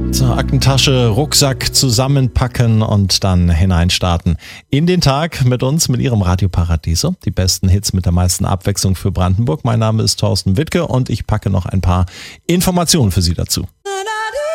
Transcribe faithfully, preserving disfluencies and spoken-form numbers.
So, Aktentasche, Rucksack zusammenpacken und dann hineinstarten in den Tag mit uns, mit Ihrem Radio Paradiso. Die besten Hits mit der meisten Abwechslung für Brandenburg. Mein Name ist Thorsten Wittke und ich packe noch ein paar Informationen für Sie dazu.